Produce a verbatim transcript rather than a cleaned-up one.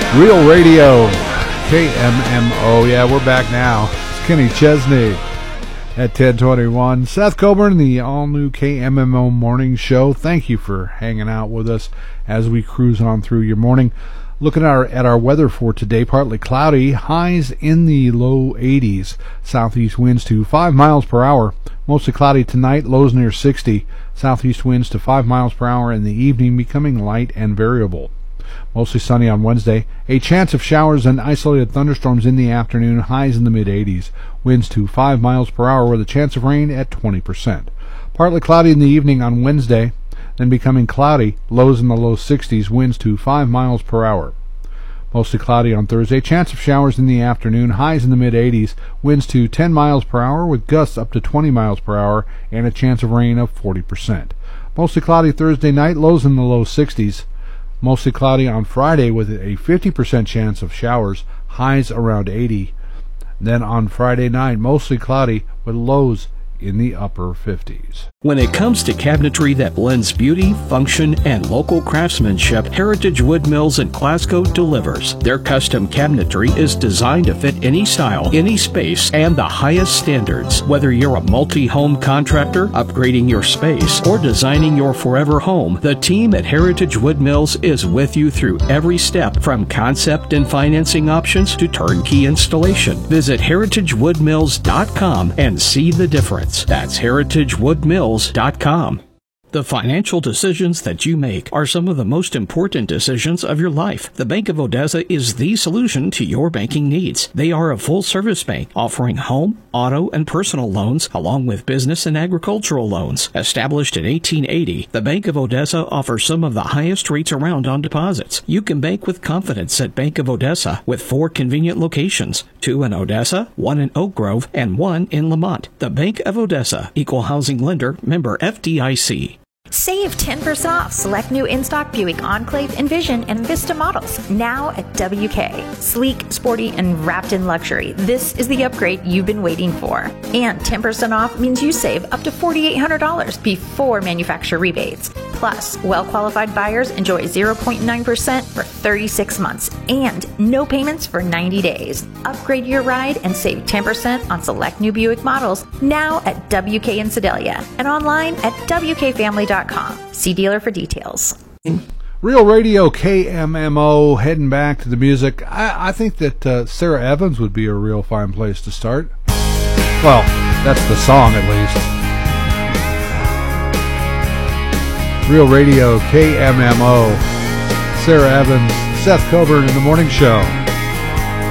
Real Radio, K M M O. Yeah, we're back now. It's Kenny Chesney at ten twenty-one. Seth Coburn, the all-new K M M O Morning Show. Thank you for hanging out with us as we cruise on through your morning. Looking at our, at our weather for today, partly cloudy, highs in the low eighties, southeast winds to five miles per hour. Mostly cloudy tonight, lows near sixty, southeast winds to five miles per hour in the evening, becoming light and variable. Mostly sunny on Wednesday, a chance of showers and isolated thunderstorms in the afternoon, highs in the mid eighties, winds to five miles per hour with a chance of rain at twenty percent. Partly cloudy in the evening on Wednesday, then becoming cloudy, lows in the low sixties, winds to five miles per hour. Mostly cloudy on Thursday, chance of showers in the afternoon, highs in the mid eighties, winds to ten miles per hour with gusts up to twenty miles per hour, and a chance of rain of forty percent. Mostly cloudy Thursday night, lows in the low sixties. Mostly cloudy on Friday with a fifty percent chance of showers, highs around eighty. Then on Friday night, mostly cloudy with lows in the upper fifties. When it comes to cabinetry that blends beauty, function, and local craftsmanship, Heritage Wood Mills in Glasgow delivers. Their custom cabinetry is designed to fit any style, any space, and the highest standards. Whether you're a multi-home contractor, upgrading your space, or designing your forever home, the team at Heritage Wood Mills is with you through every step, from concept and financing options to turnkey installation. Visit heritage wood mills dot com and see the difference. That's heritage wood mills dot com. The financial decisions that you make are some of the most important decisions of your life. The Bank of Odessa is the solution to your banking needs. They are a full-service bank offering home, auto, and personal loans, along with business and agricultural loans. Established in eighteen eighty, the Bank of Odessa offers some of the highest rates around on deposits. You can bank with confidence at Bank of Odessa with four convenient locations, two in Odessa, one in Oak Grove, and one in Lamont. The Bank of Odessa, Equal Housing Lender, member F D I C. Save ten percent off select new in-stock Buick Enclave, Envision, and Vista models now at W K. Sleek, sporty, and wrapped in luxury. This is the upgrade you've been waiting for. And ten percent off means you save up to four thousand eight hundred dollars before manufacturer rebates. Plus, well-qualified buyers enjoy zero point nine percent for thirty-six months and no payments for ninety days. Upgrade your ride and save ten percent on select new Buick models now at W K in Sedalia and online at W K family dot com. See dealer for details. Real Radio, K M M O, heading back to the music. I, I think that uh, Sarah Evans would be a real fine place to start. Well, that's the song at least. Real Radio, K M M O, Sarah Evans, Seth Coburn in the Morning Show.